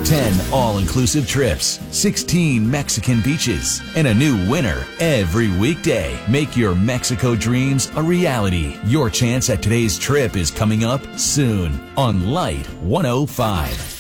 10 all-inclusive trips, 16 Mexican beaches, and a new winner every weekday. Make your Mexico dreams a reality. Your chance at today's trip is coming up soon on Light 105.